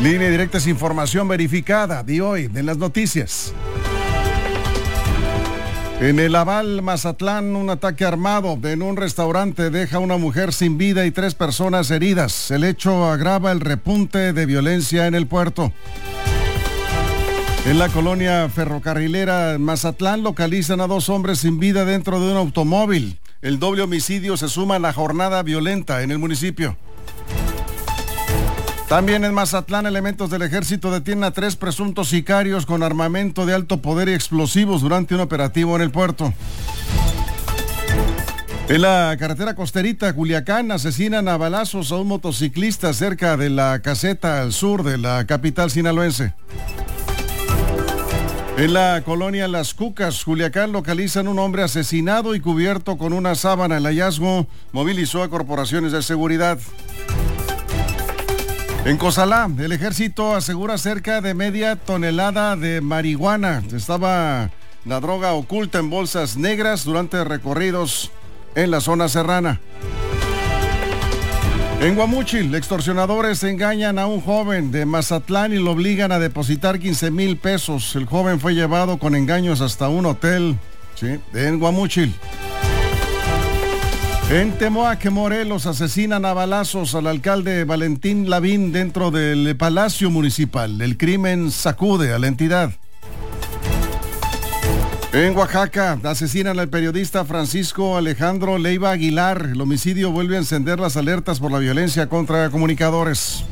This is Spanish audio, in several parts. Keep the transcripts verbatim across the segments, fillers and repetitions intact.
Línea Directa es información verificada de hoy en las noticias. En el Aval, Mazatlán, un ataque armado en un restaurante deja a una mujer sin vida y tres personas heridas. El hecho agrava el repunte de violencia en el puerto. En la colonia ferrocarrilera Mazatlán localizan a dos hombres sin vida dentro de un automóvil. El doble homicidio se suma a la jornada violenta en el municipio. También en Mazatlán, elementos del ejército detienen a tres presuntos sicarios con armamento de alto poder y explosivos durante un operativo en el puerto. En la carretera costerita Culiacán asesinan a balazos a un motociclista cerca de la caseta al sur de la capital sinaloense. En la colonia Las Cucas, Culiacán, localizan un hombre asesinado y cubierto con una sábana. El hallazgo movilizó a corporaciones de seguridad. En Cozalá, el ejército asegura cerca de media tonelada de marihuana. Estaba la droga oculta en bolsas negras durante recorridos en la zona serrana. En Guamúchil, extorsionadores engañan a un joven de Mazatlán y lo obligan a depositar quince mil pesos. El joven fue llevado con engaños hasta un hotel, ¿sí?, en Guamúchil. En Temoac, Morelos, asesinan a balazos al alcalde Valentín Lavín dentro del Palacio Municipal. El crimen sacude a la entidad. En Oaxaca, asesinan al periodista Francisco Alejandro Leiva Aguilar. El homicidio vuelve a encender las alertas por la violencia contra comunicadores.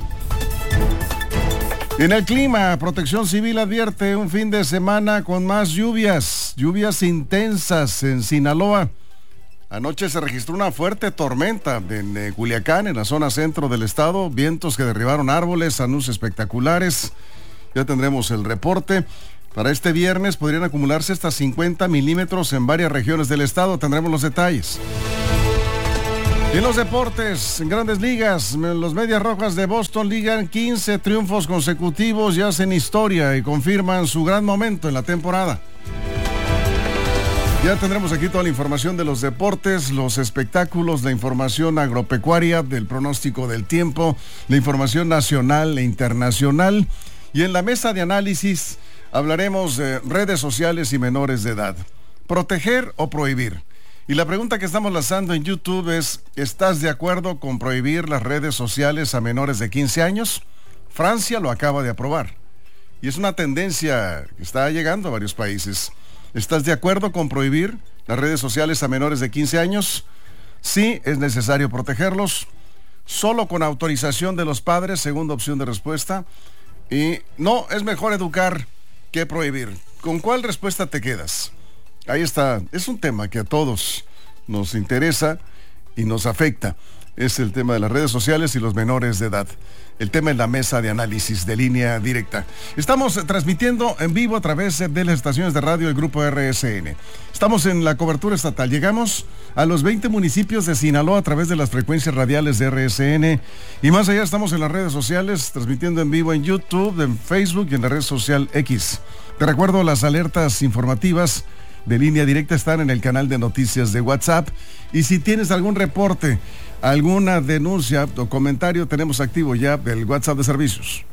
En el clima, Protección Civil advierte un fin de semana con más lluvias, lluvias intensas en Sinaloa. Anoche se registró una fuerte tormenta en eh, Culiacán, en la zona centro del estado, vientos que derribaron árboles, anuncios espectaculares. Ya tendremos el reporte. Para este viernes podrían acumularse hasta cincuenta milímetros en varias regiones del estado. Tendremos los detalles. Y en los deportes, en Grandes Ligas, los Medias Rojas de Boston ligan quince triunfos consecutivos y hacen historia y confirman su gran momento en la temporada. Ya tendremos aquí toda la información de los deportes, los espectáculos, la información agropecuaria, del pronóstico del tiempo, la información nacional e internacional. Y en la mesa de análisis hablaremos de redes sociales y menores de edad. ¿Proteger o prohibir? Y la pregunta que estamos lanzando en YouTube es, ¿estás de acuerdo con prohibir las redes sociales a menores de quince años? Francia lo acaba de aprobar. Y es una tendencia que está llegando a varios países. ¿Estás de acuerdo con prohibir las redes sociales a menores de quince años? Sí, es necesario protegerlos. Solo con autorización de los padres, segunda opción de respuesta. Y no, es mejor educar que prohibir. ¿Con cuál respuesta te quedas? Ahí está. Es un tema que a todos nos interesa y nos afecta. Es el tema de las redes sociales y los menores de edad. El tema en la mesa de análisis de Línea Directa. Estamos transmitiendo en vivo a través de las estaciones de radio del Grupo R S N. Estamos en la cobertura estatal. Llegamos a los veinte municipios de Sinaloa a través de las frecuencias radiales de R S N. Y más allá estamos en las redes sociales, transmitiendo en vivo en YouTube, en Facebook y en la red social X. Te recuerdo, las alertas informativas de Línea Directa están en el canal de noticias de WhatsApp. Y si tienes algún reporte, alguna denuncia o comentario, tenemos activo ya el WhatsApp de servicios.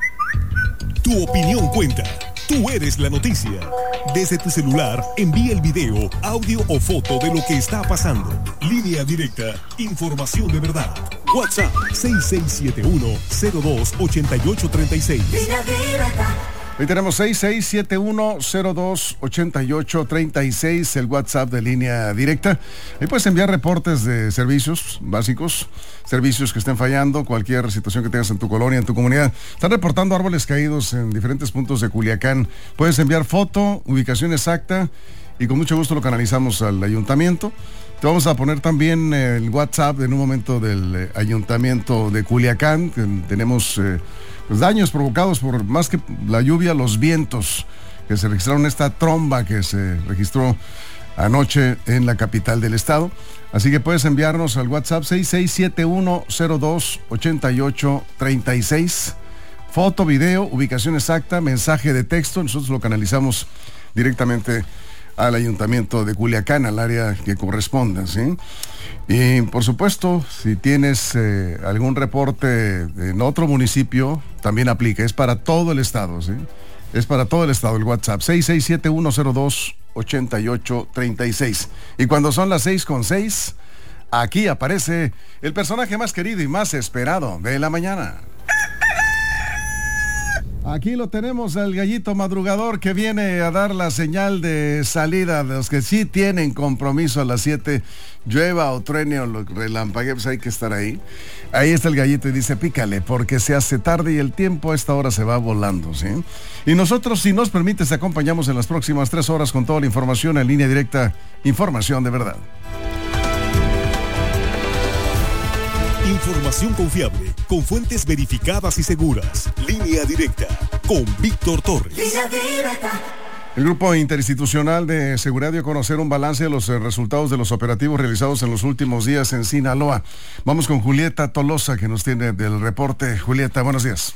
Tu opinión cuenta. Tú eres la noticia. Desde tu celular, envía el video, audio o foto de lo que está pasando. Línea Directa. Información de verdad. WhatsApp seis seis siete uno, cero dos, ocho ocho tres seis. Línea Directa. Hoy tenemos seis seis siete uno, cero dos, ocho ocho tres seis, el WhatsApp de Línea Directa. Ahí puedes enviar reportes de servicios básicos, servicios que estén fallando, cualquier situación que tengas en tu colonia, en tu comunidad. Están reportando árboles caídos en diferentes puntos de Culiacán. Puedes enviar foto, ubicación exacta y con mucho gusto lo canalizamos al ayuntamiento. Te vamos a poner también el WhatsApp en un momento del ayuntamiento de Culiacán. Tenemos eh, los daños provocados por, más que la lluvia, los vientos que se registraron, esta tromba que se registró anoche en la capital del estado. Así que puedes enviarnos al WhatsApp seis seis siete uno, cero dos, ocho ocho tres seis. Foto, video, ubicación exacta, mensaje de texto. Nosotros lo canalizamos directamente al ayuntamiento de Culiacán, al área que corresponda, ¿sí? Y por supuesto, si tienes eh, algún reporte en otro municipio, también aplica, es para todo el estado, ¿sí? Es para todo el estado el WhatsApp, seis seis siete uno cero dos ocho ocho tres seis. Y cuando son las seis con seis, aquí aparece el personaje más querido y más esperado de la mañana. Aquí lo tenemos, el gallito madrugador que viene a dar la señal de salida de los que sí tienen compromiso a las siete, llueva o truene o relampaguee, pues hay que estar ahí. Ahí está el gallito y dice, pícale, porque se hace tarde y el tiempo a esta hora se va volando, ¿sí? Y nosotros, si nos permites, te acompañamos en las próximas tres horas con toda la información en línea directa, información de verdad. Información confiable, con fuentes verificadas y seguras. Línea directa, con Víctor Torres. Línea directa. El Grupo Interinstitucional de Seguridad dio a conocer un balance de los eh, resultados de los operativos realizados en los últimos días en Sinaloa. Vamos con Julieta Tolosa, que nos tiene del reporte. Julieta, buenos días.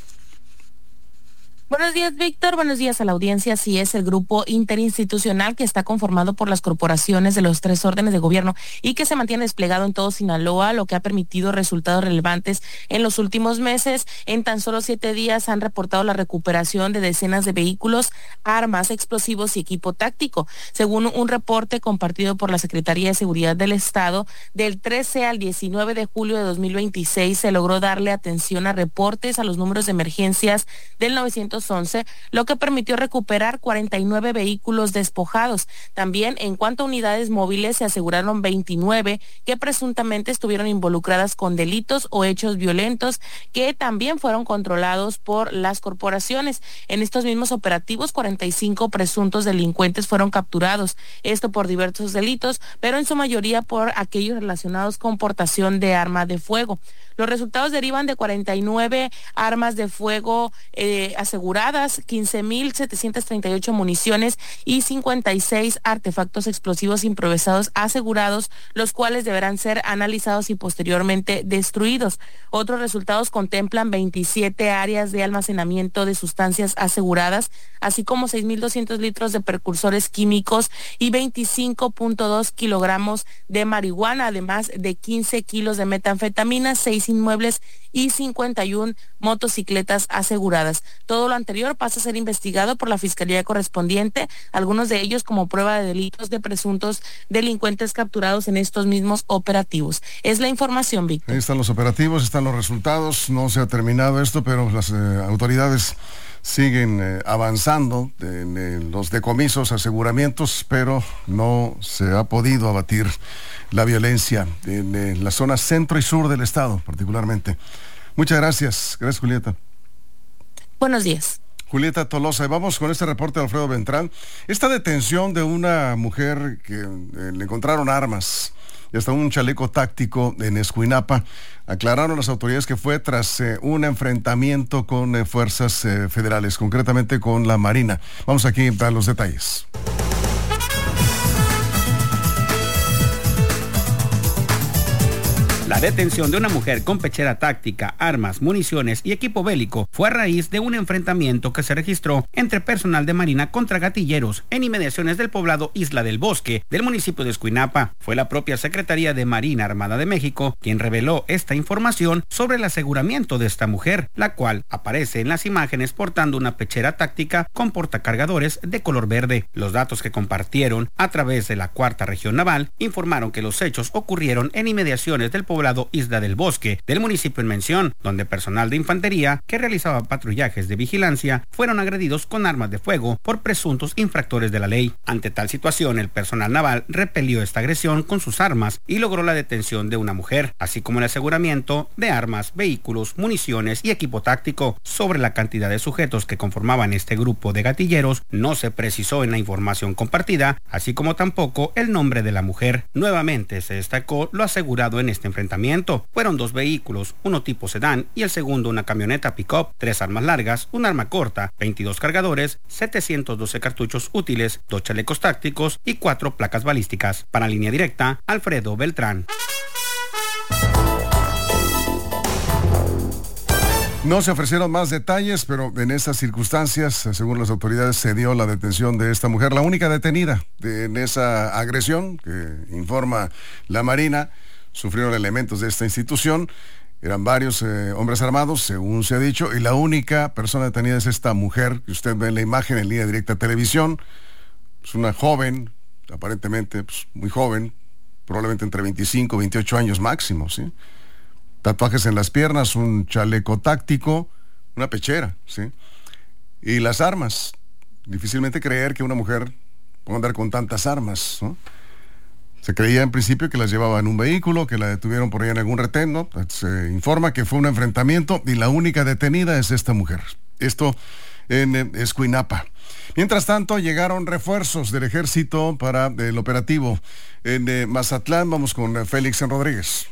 Buenos días, Víctor. Buenos días a la audiencia. Así es, el grupo interinstitucional que está conformado por las corporaciones de los tres órdenes de gobierno y que se mantiene desplegado en todo Sinaloa, lo que ha permitido resultados relevantes en los últimos meses. En tan solo siete días han reportado la recuperación de decenas de vehículos, armas, explosivos y equipo táctico. Según un reporte compartido por la Secretaría de Seguridad del Estado, del trece al diecinueve de julio de dos mil veintiséis se logró darle atención a reportes a los números de emergencias del novecientos once, lo que permitió recuperar cuarenta y nueve vehículos despojados. También, en cuanto a unidades móviles, se aseguraron veintinueve que presuntamente estuvieron involucradas con delitos o hechos violentos, que también fueron controlados por las corporaciones. En estos mismos operativos, cuarenta y cinco presuntos delincuentes fueron capturados, esto por diversos delitos, pero en su mayoría por aquellos relacionados con portación de arma de fuego. Los resultados derivan de cuarenta y nueve armas de fuego eh, aseguradas, quince mil setecientas treinta y ocho municiones y cincuenta y seis artefactos explosivos improvisados asegurados, los cuales deberán ser analizados y posteriormente destruidos. Otros resultados contemplan veintisiete áreas de almacenamiento de sustancias aseguradas, así como seis mil doscientos litros de precursores químicos y veinticinco punto dos kilogramos de marihuana, además de quince kilos de metanfetamina, seis inmuebles y cincuenta y una motocicletas aseguradas. Todo lo anterior pasa a ser investigado por la Fiscalía correspondiente, algunos de ellos como prueba de delitos de presuntos delincuentes capturados en estos mismos operativos. Es la información, Víctor. Ahí están los operativos, están los resultados, no se ha terminado esto, pero las eh, autoridades siguen eh, avanzando en, en los decomisos, aseguramientos, pero no se ha podido abatir la violencia en, en la zona centro y sur del estado, particularmente. Muchas gracias. Gracias, Julieta. Buenos días. Julieta Tolosa, y vamos con este reporte de Alfredo Beltrán. Esta detención de una mujer que eh, le encontraron armas y hasta un chaleco táctico en Escuinapa, aclararon las autoridades que fue tras eh, un enfrentamiento con eh, fuerzas eh, federales, concretamente con la Marina. Vamos aquí a los detalles. La detención de una mujer con pechera táctica, armas, municiones y equipo bélico fue a raíz de un enfrentamiento que se registró entre personal de Marina contra gatilleros en inmediaciones del poblado Isla del Bosque del municipio de Escuinapa. Fue la propia Secretaría de Marina Armada de México quien reveló esta información sobre el aseguramiento de esta mujer, la cual aparece en las imágenes portando una pechera táctica con portacargadores de color verde. Los datos que compartieron a través de la Cuarta Región Naval informaron que los hechos ocurrieron en inmediaciones del poblado Isla del Bosque del municipio en mención, donde personal de infantería que realizaba patrullajes de vigilancia fueron agredidos con armas de fuego por presuntos infractores de la ley. Ante tal situación, el personal naval repelió esta agresión con sus armas y logró la detención de una mujer, así como el aseguramiento de armas, vehículos, municiones y equipo táctico. Sobre la cantidad de sujetos que conformaban este grupo de gatilleros, no se precisó en la información compartida, así como tampoco el nombre de la mujer. Nuevamente se destacó lo asegurado en este enfrentamiento. Fueron dos vehículos, uno tipo sedán y el segundo una camioneta pick-up, tres armas largas, un arma corta, veintidós cargadores, setecientos doce cartuchos útiles, dos chalecos tácticos y cuatro placas balísticas. Para Línea Directa, Alfredo Beltrán. No se ofrecieron más detalles, pero en estas circunstancias, según las autoridades, se dio la detención de esta mujer, la única detenida de, en esa agresión que informa la Marina. Sufrieron elementos de esta institución, eran varios eh, hombres armados, según se ha dicho, y la única persona detenida es esta mujer que usted ve en la imagen en línea directa a televisión. Es una joven, aparentemente pues, muy joven, probablemente entre veinticinco y veintiocho años máximo, ¿sí? Tatuajes en las piernas, un chaleco táctico, una pechera, ¿sí? Y las armas. Difícilmente creer que una mujer pueda andar con tantas armas, ¿no? Se creía en principio que las llevaba en un vehículo, que la detuvieron por ahí en algún retén, ¿no? Se informa que fue un enfrentamiento y la única detenida es esta mujer. Esto en eh, Escuinapa. Mientras tanto, llegaron refuerzos del ejército para el operativo en eh, Mazatlán. Vamos con eh, Félix Rodríguez.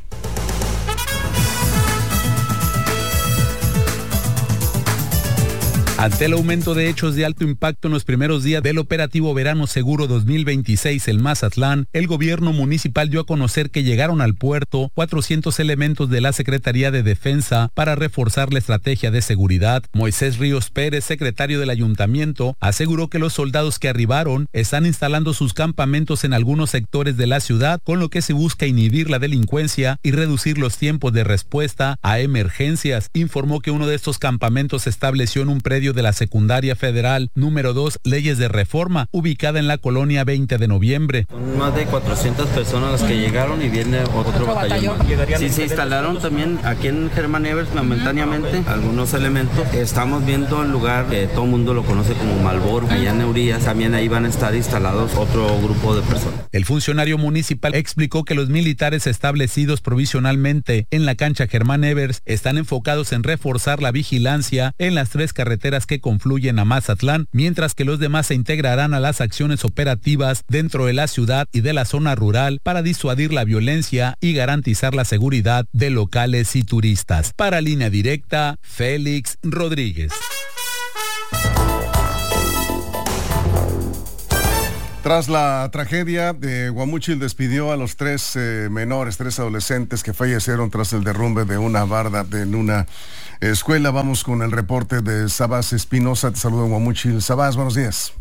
Ante el aumento de hechos de alto impacto en los primeros días del operativo Verano Seguro dos mil veintiséis en Mazatlán, el gobierno municipal dio a conocer que llegaron al puerto cuatrocientos elementos de la Secretaría de Defensa para reforzar la estrategia de seguridad. Moisés Ríos Pérez, secretario del ayuntamiento, aseguró que los soldados que arribaron están instalando sus campamentos en algunos sectores de la ciudad, con lo que se busca inhibir la delincuencia y reducir los tiempos de respuesta a emergencias. Informó que uno de estos campamentos se estableció en un predio de la Secundaria Federal número dos, Leyes de Reforma, ubicada en la colonia veinte de noviembre. Son más de cuatrocientas personas las que llegaron y viene otro batallón. Sí, se instalaron también aquí en Germán Evers momentáneamente algunos elementos. Estamos viendo el lugar que todo el mundo lo conoce como Malboro, allá en Urias. También ahí van a estar instalados otro grupo de personas. El funcionario municipal explicó que los militares establecidos provisionalmente en la cancha Germán Evers están enfocados en reforzar la vigilancia en las tres carreteras que confluyen a Mazatlán, mientras que los demás se integrarán a las acciones operativas dentro de la ciudad y de la zona rural para disuadir la violencia y garantizar la seguridad de locales y turistas. Para Línea Directa, Félix Rodríguez. Tras la tragedia de Guamúchil, despidió a los tres eh, menores, tres adolescentes que fallecieron tras el derrumbe de una barda de, en una escuela. Vamos con el reporte de Sabás Espinosa. Te saludo en Guamúchil. Sabás, buenos días.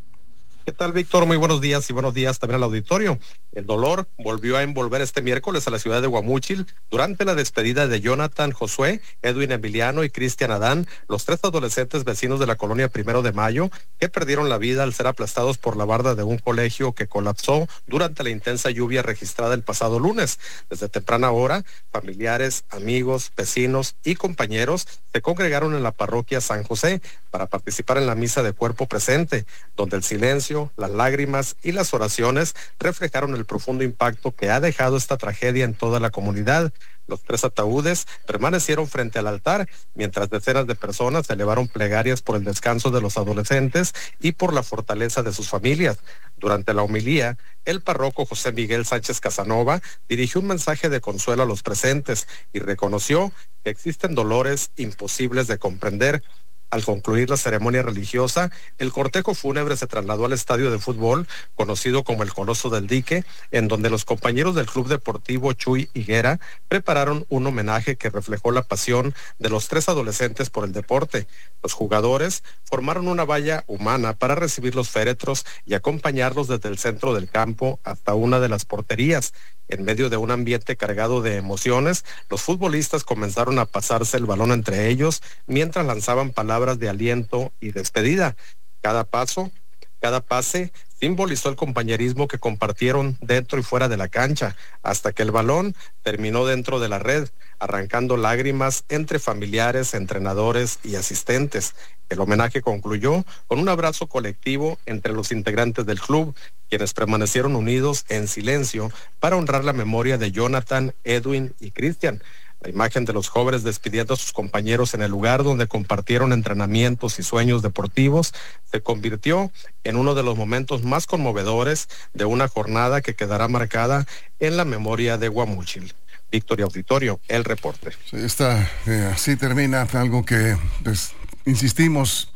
¿Qué tal, Víctor? Muy buenos días y buenos días también al auditorio. El dolor volvió a envolver este miércoles a la ciudad de Guamúchil durante la despedida de Jonathan Josué, Edwin Emiliano y Cristian Adán, los tres adolescentes vecinos de la colonia Primero de Mayo, que perdieron la vida al ser aplastados por la barda de un colegio que colapsó durante la intensa lluvia registrada el pasado lunes. Desde temprana hora, familiares, amigos, vecinos y compañeros se congregaron en la parroquia San José para participar en la misa de cuerpo presente, donde el silencio, las lágrimas y las oraciones reflejaron el profundo impacto que ha dejado esta tragedia en toda la comunidad. Los tres ataúdes permanecieron frente al altar, mientras decenas de personas elevaron plegarias por el descanso de los adolescentes y por la fortaleza de sus familias. Durante la homilía, el párroco José Miguel Sánchez Casanova dirigió un mensaje de consuelo a los presentes y reconoció que existen dolores imposibles de comprender. Al concluir la ceremonia religiosa, el cortejo fúnebre se trasladó al estadio de fútbol, conocido como el Coloso del Dique, en donde los compañeros del Club Deportivo Chuy Higuera prepararon un homenaje que reflejó la pasión de los tres adolescentes por el deporte. Los jugadores formaron una valla humana para recibir los féretros y acompañarlos desde el centro del campo hasta una de las porterías. En medio de un ambiente cargado de emociones, los futbolistas comenzaron a pasarse el balón entre ellos mientras lanzaban palabras de aliento y despedida. Cada paso, cada pase simbolizó el compañerismo que compartieron dentro y fuera de la cancha, hasta que el balón terminó dentro de la red, arrancando lágrimas entre familiares, entrenadores y asistentes. El homenaje concluyó con un abrazo colectivo entre los integrantes del club, quienes permanecieron unidos en silencio para honrar la memoria de Jonathan, Edwin y Cristian. La imagen de los jóvenes despidiendo a sus compañeros en el lugar donde compartieron entrenamientos y sueños deportivos se convirtió en uno de los momentos más conmovedores de una jornada que quedará marcada en la memoria de Guamúchil. Víctor y Auditorio, el reporte. Sí, está, eh, así termina algo que, pues, insistimos,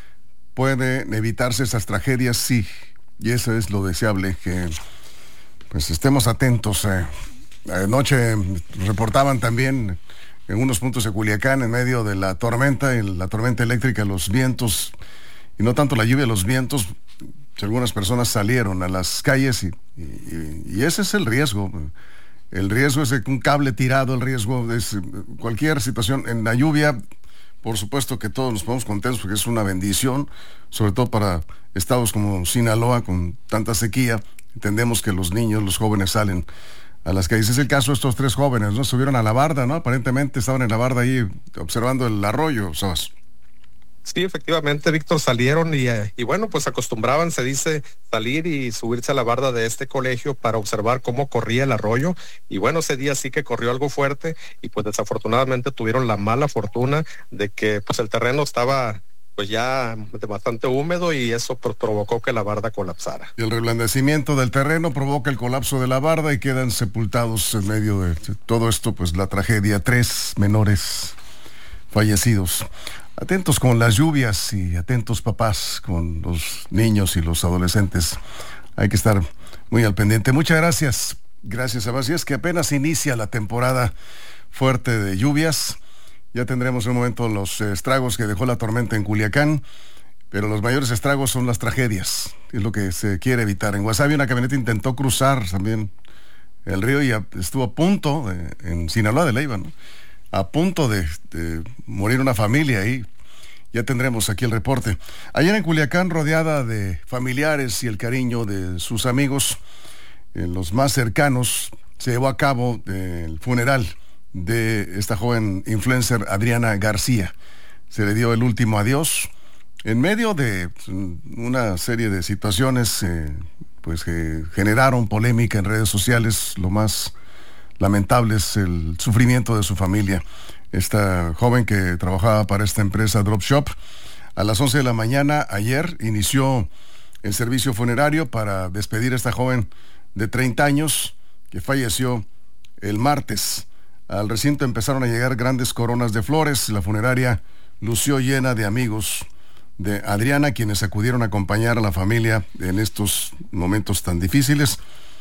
puede evitarse esas tragedias, sí, y eso es lo deseable, que pues estemos atentos. Eh. Anoche reportaban también en unos puntos de Culiacán, en medio de la tormenta, en la tormenta eléctrica, los vientos, y no tanto la lluvia, los vientos, algunas personas salieron a las calles y, y, y ese es el riesgo. El riesgo es un cable tirado, el riesgo es cualquier situación. En la lluvia, por supuesto que todos nos ponemos contentos porque es una bendición, sobre todo para estados como Sinaloa con tanta sequía. Entendemos que los niños, los jóvenes salen a las calles. Es el caso de estos tres jóvenes, ¿no? Subieron a la barda, ¿no? Aparentemente estaban en la barda ahí observando el arroyo, ¿sabes? Sí, efectivamente, Víctor, salieron y, y bueno, pues acostumbraban, se dice, salir y subirse a la barda de este colegio para observar cómo corría el arroyo. Y bueno, ese día sí que corrió algo fuerte y pues desafortunadamente tuvieron la mala fortuna de que pues el terreno estaba pues ya bastante húmedo y eso provocó que la barda colapsara. Y el reblandecimiento del terreno provoca el colapso de la barda y quedan sepultados en medio de todo esto, pues la tragedia, tres menores fallecidos. Atentos con las lluvias y atentos papás con los niños y los adolescentes. Hay que estar muy al pendiente. Muchas gracias. Gracias a vos. Y es que apenas inicia la temporada fuerte de lluvias. Ya tendremos en un momento los estragos que dejó la tormenta en Culiacán, pero los mayores estragos son las tragedias, es lo que se quiere evitar. En Guasave una camioneta intentó cruzar también el río y estuvo a punto, de, en Sinaloa de Leiva, ¿no? a punto de, de morir una familia ahí. Ya tendremos aquí el reporte. Ayer en Culiacán, rodeada de familiares y el cariño de sus amigos, eh, los más cercanos, se llevó a cabo el funeral de esta joven influencer Adriana García. Se le dio el último adiós en medio de una serie de situaciones eh, pues que generaron polémica en redes sociales. Lo más lamentable es el sufrimiento de su familia. Esta joven que trabajaba para esta empresa Drop Shop, a las once de la mañana ayer inició el servicio funerario para despedir a esta joven de treinta años que falleció el martes. Al recinto empezaron a llegar grandes coronas de flores. La funeraria lució llena de amigos de Adriana, quienes acudieron a acompañar a la familia en estos momentos tan difíciles.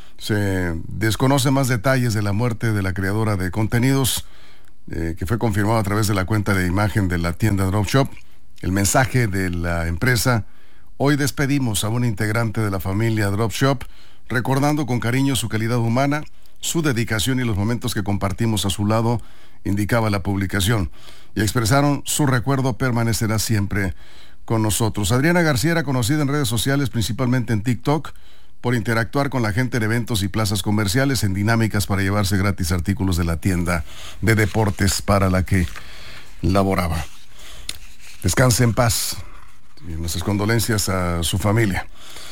Se desconocen más detalles de la muerte de la creadora de contenidos, eh, que fue confirmado a través de la cuenta de imagen de la tienda Drop Shop. El mensaje de la empresa: hoy despedimos a un integrante de la familia Drop Shop, recordando con cariño su calidad humana, su dedicación y los momentos que compartimos a su lado, indicaba la publicación, y expresaron: su recuerdo permanecerá siempre con nosotros. Adriana García era conocida en redes sociales, principalmente en TikTok, por interactuar con la gente en eventos y plazas comerciales en dinámicas para llevarse gratis artículos de la tienda de deportes para la que laboraba. Descanse en paz y nuestras condolencias a su familia.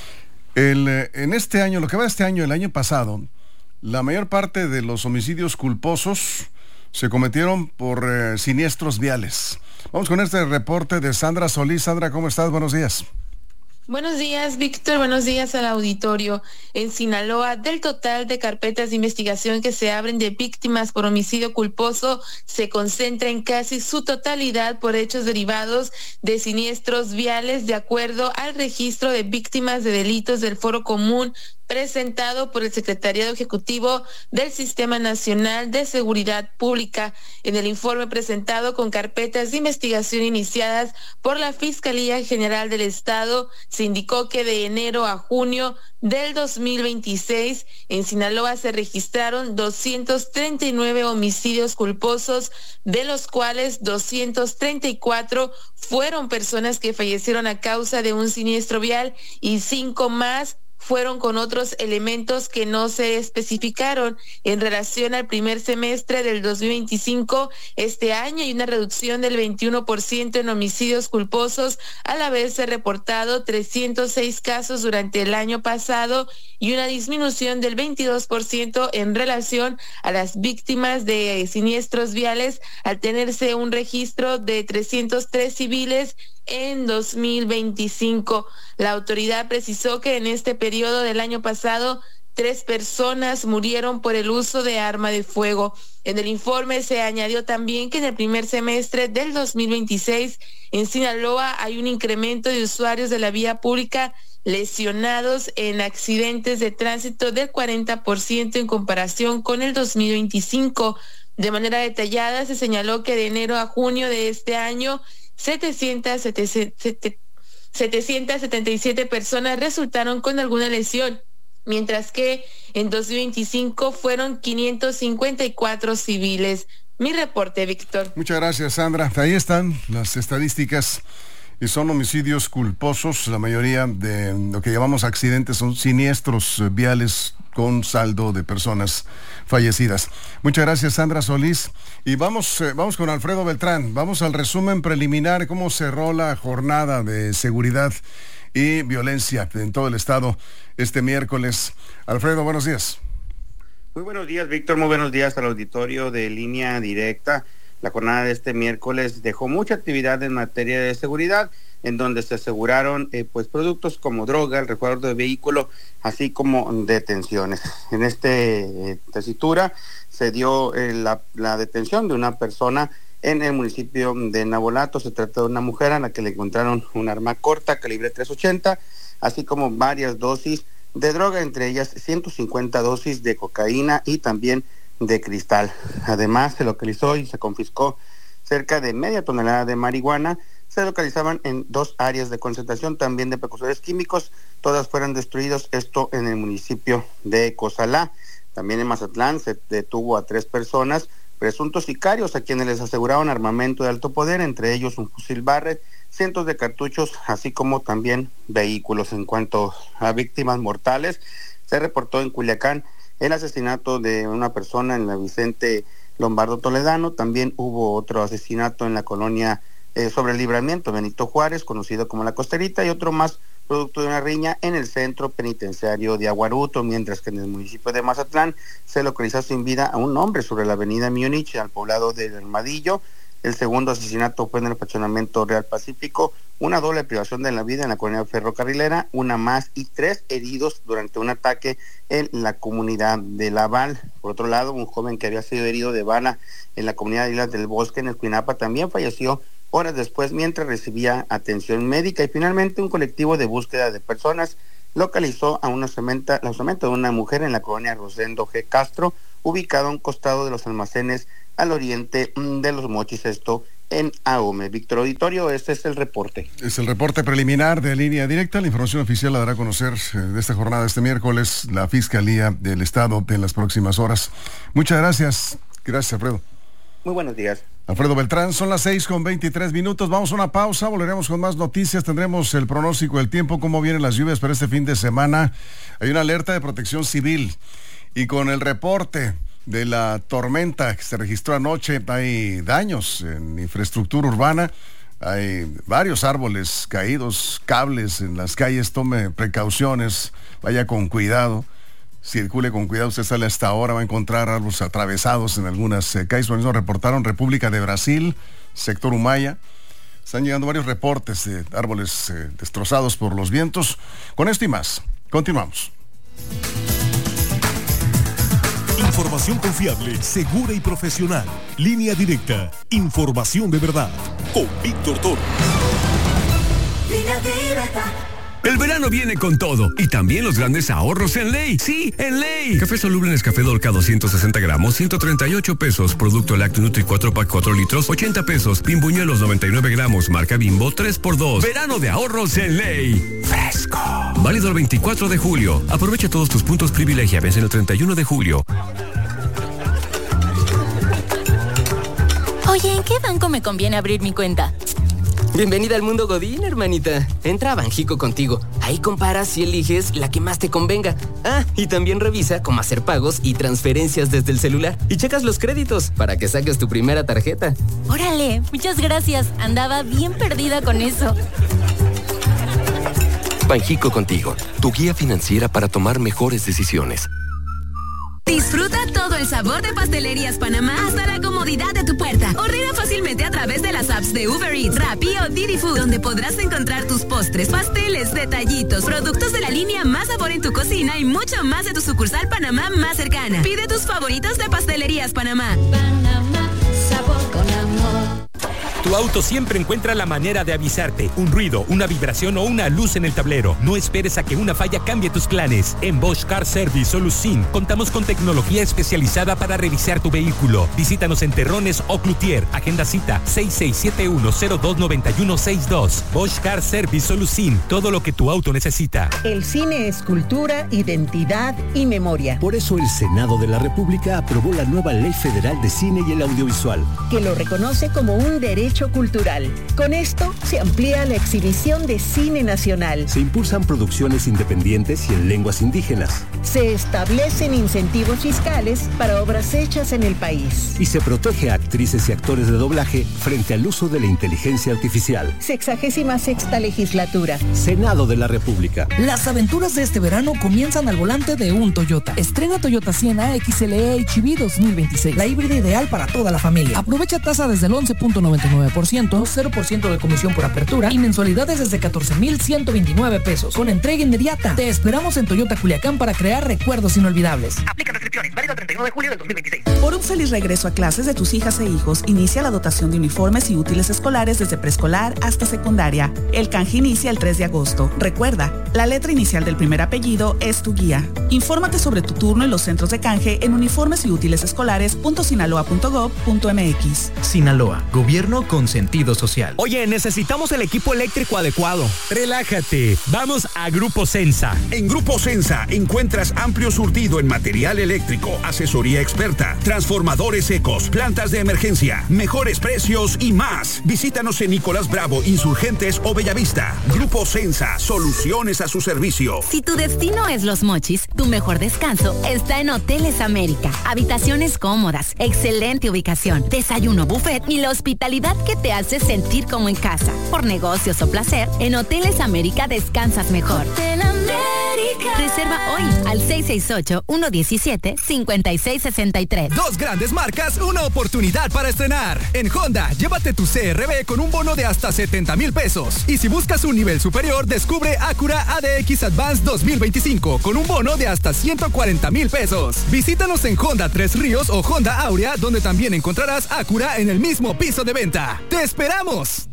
El, en este año, lo que va de este año, el año pasado, la mayor parte de los homicidios culposos se cometieron por eh, siniestros viales. Vamos con este reporte de Sandra Solís. Sandra, ¿cómo estás? Buenos días. Buenos días, Víctor. Buenos días al auditorio. En Sinaloa, del total de carpetas de investigación que se abren de víctimas por homicidio culposo, se concentra en casi su totalidad por hechos derivados de siniestros viales, de acuerdo al registro de víctimas de delitos del Foro Común presentado por el Secretariado Ejecutivo del Sistema Nacional de Seguridad Pública. En el informe presentado con carpetas de investigación iniciadas por la Fiscalía General del Estado, se indicó que de enero a junio del dos mil veintiséis, en Sinaloa se registraron doscientos treinta y nueve homicidios culposos, de los cuales doscientos treinta y cuatro fueron personas que fallecieron a causa de un siniestro vial y cinco más fueron con otros elementos que no se especificaron. En relación al primer semestre del dos mil veinticinco, este año hay una reducción del veintiuno por ciento en homicidios culposos, al haberse reportado trescientos seis casos durante el año pasado y una disminución del veintidós por ciento en relación a las víctimas de siniestros viales, al tenerse un registro de trescientos tres civiles en dos mil veinticinco. La autoridad precisó que en este periodo del año pasado, tres personas murieron por el uso de arma de fuego. En el informe se añadió también que en el primer semestre del dos mil veintiséis, en Sinaloa hay un incremento de usuarios de la vía pública lesionados en accidentes de tránsito del cuarenta por ciento en comparación con el dos mil veinticinco. De manera detallada, se señaló que de enero a junio de este año, setecientas setenta y siete personas resultaron con alguna lesión, mientras que en dos mil veinticinco fueron quinientos cincuenta y cuatro civiles. Mi reporte, Víctor. Muchas gracias, Sandra. Ahí están las estadísticas. Y son homicidios culposos. La mayoría de lo que llamamos accidentes son siniestros viales con saldo de personas fallecidas. Muchas gracias, Sandra Solís. Y vamos, eh, vamos con Alfredo Beltrán. Vamos al resumen preliminar, cómo cerró la jornada de seguridad y violencia en todo el estado este miércoles. Alfredo, buenos días. Muy buenos días, Víctor. Muy buenos días al auditorio de Línea Directa. La jornada de este miércoles dejó mucha actividad en materia de seguridad, en donde se aseguraron eh, pues productos como droga, el resguardo de vehículo, así como detenciones. En este eh, tesitura se dio eh, la, la detención de una persona en el municipio de Navolato. Se trata de una mujer a la que le encontraron un arma corta, calibre tres ochenta, así como varias dosis de droga, entre ellas ciento cincuenta dosis de cocaína y también de cristal. Además, se localizó y se confiscó cerca de media tonelada de marihuana. Se localizaban en dos áreas de concentración también de precursores químicos. Todas fueron destruidos, esto en el municipio de Cozalá. También en Mazatlán se detuvo a tres personas, presuntos sicarios, a quienes les aseguraron armamento de alto poder, entre ellos un fusil Barrett, cientos de cartuchos, así como también vehículos. En cuanto a víctimas mortales, se reportó en Culiacán el asesinato de una persona en la Vicente Lombardo Toledano. También hubo otro asesinato en la colonia eh, sobre el Libramiento Benito Juárez, conocido como La Costerita, y otro más producto de una riña en el centro penitenciario de Aguaruto, mientras que en el municipio de Mazatlán se localizó sin vida a un hombre sobre la avenida Múnich, al poblado del Armadillo. El segundo asesinato fue en el fraccionamiento Real Pacífico, una doble privación de la vida en la colonia ferrocarrilera, una más y tres heridos durante un ataque en la comunidad de Laval. Por otro lado, un joven que había sido herido de bala en la comunidad de Islas del Bosque, en Escuinapa, también falleció horas después mientras recibía atención médica. Y finalmente, un colectivo de búsqueda de personas localizó a una cementa, la osamenta de una mujer en la colonia Rosendo G. Castro, ubicado a un costado de los almacenes al oriente de Los Mochis, esto en Ahome. Víctor Auditorio, este es el reporte. Es el reporte preliminar de Línea Directa. La información oficial la dará a conocer eh, de esta jornada este miércoles la Fiscalía del Estado en las próximas horas. Muchas gracias. Gracias, Alfredo. Muy buenos días. Alfredo Beltrán, son las seis con veintitrés minutos. Vamos a una pausa, volveremos con más noticias. Tendremos el pronóstico del tiempo, cómo vienen las lluvias para este fin de semana. Hay una alerta de protección civil y con el reporte de la tormenta que se registró anoche, hay daños en infraestructura urbana, hay varios árboles caídos, cables en las calles. Tome precauciones, vaya con cuidado, circule con cuidado. Usted sale hasta ahora, va a encontrar árboles atravesados en algunas eh, calles. Por eso reportaron República de Brasil, sector Humaya. Están llegando varios reportes de árboles eh, destrozados por los vientos. Con esto y más, continuamos. Información confiable, segura y profesional. Línea Directa. Información de verdad. Con Víctor Toro. Línea Directa. El verano viene con todo y también los grandes ahorros en Ley. Sí, en Ley. Café soluble Nescafé Dolca doscientos sesenta gramos, ciento treinta y ocho pesos. Producto lácteo Nutri cuatro pack cuatro litros, ochenta pesos. Bimbuñuelos noventa y nueve gramos, marca Bimbo, tres por dos. Verano de ahorros en Ley. Fresco. Válido el veinticuatro de julio. Aprovecha todos tus puntos privilegia. Vence el treinta y uno de julio. Oye, ¿en qué banco me conviene abrir mi cuenta? Bienvenida al mundo Godín, hermanita. Entra a Banjico Contigo. Ahí comparas y eliges la que más te convenga. Ah, y también revisa cómo hacer pagos y transferencias desde el celular. Y checas los créditos para que saques tu primera tarjeta. Órale, muchas gracias. Andaba bien perdida con eso. Banjico Contigo, tu guía financiera para tomar mejores decisiones. Disfruta todo el sabor de Pastelerías Panamá hasta la comodidad de tu puerta. Ordena fácilmente a través de las apps de Uber Eats, Rappi o Didi Food, donde podrás encontrar tus postres, pasteles, detallitos, productos de la línea Más Sabor en tu cocina y mucho más de tu sucursal Panamá más cercana. Pide tus favoritos de Pastelerías Panamá. Panamá, sabor con amor. Tu auto siempre encuentra la manera de avisarte. Un ruido, una vibración o una luz en el tablero. No esperes a que una falla cambie tus planes. En Bosch Car Service Solucin contamos con tecnología especializada para revisar tu vehículo. Visítanos en Terrones o Cloutier. Agenda cita seis seis siete uno cero dos nueve uno seis dos. Bosch Car Service Solucin. Todo lo que tu auto necesita. El cine es cultura, identidad y memoria. Por eso el Senado de la República aprobó la nueva Ley Federal de Cine y el Audiovisual, que lo reconoce como un derecho cultural. Con esto se amplía la exhibición de cine nacional. Se impulsan producciones independientes y en lenguas indígenas. Se establecen incentivos fiscales para obras hechas en el país. Y se protege a actrices y actores de doblaje frente al uso de la inteligencia artificial. Sexagésima sexta legislatura. Senado de la República. Las aventuras de este verano comienzan al volante de un Toyota. Estrena Toyota Siena X L E H V dos mil veintiséis. La híbrida ideal para toda la familia. Aprovecha tasa desde el once punto noventa y nueve por ciento, cero por ciento de comisión por apertura y mensualidades desde catorce mil ciento veintinueve pesos. Con entrega inmediata. Te esperamos en Toyota Culiacán para crear recuerdos inolvidables. Aplica restricciones. Válido el treinta y uno de julio del dos mil veintiséis. Por un feliz regreso a clases de tus hijas e hijos, inicia la dotación de uniformes y útiles escolares desde preescolar hasta secundaria. El canje inicia el tres de agosto. Recuerda, la letra inicial del primer apellido es tu guía. Infórmate sobre tu turno en los centros de canje en uniformes y útiles escolares punto sinaloa punto gob punto mx. Sinaloa, gobierno con sentido social. Oye, necesitamos el equipo eléctrico adecuado. Relájate, vamos a Grupo Sensa. En Grupo Sensa encuentras amplio surtido en material eléctrico, asesoría experta, transformadores secos, plantas de emergencia, mejores precios y más. Visítanos en Nicolás Bravo, Insurgentes o Bellavista. Grupo Sensa, soluciones a su servicio. Si tu destino es Los Mochis, tu mejor descanso está en Hoteles América. Habitaciones cómodas, excelente ubicación, desayuno buffet y la hospitalidad que te hace sentir como en casa. Por negocios o placer, en Hoteles América descansas mejor. Hotel América. Reserva hoy al seis seis ocho, uno uno siete, cinco seis seis tres. Dos grandes marcas, una oportunidad para estrenar. En Honda, llévate tu C R V con un bono de hasta setenta mil pesos. Y si buscas un nivel superior, descubre Acura A D X Advance dos mil veinticinco con un bono de hasta ciento cuarenta mil pesos. Visítanos en Honda Tres Ríos o Honda Aurea, donde también encontrarás Acura en el mismo piso de venta. ¡Te esperamos!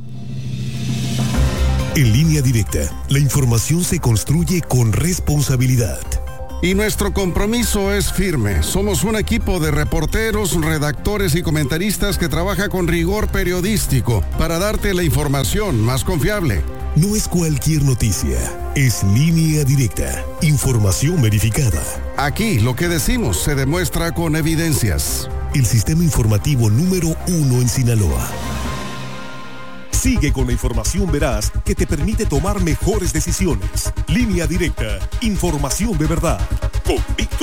En Línea Directa, la información se construye con responsabilidad. Y nuestro compromiso es firme. Somos un equipo de reporteros, redactores y comentaristas que trabaja con rigor periodístico para darte la información más confiable. No es cualquier noticia, es Línea Directa, información verificada. Aquí lo que decimos se demuestra con evidencias. El sistema informativo número uno en Sinaloa. Sigue con la información veraz que te permite tomar mejores decisiones. Línea Directa, información de verdad. Con Víctor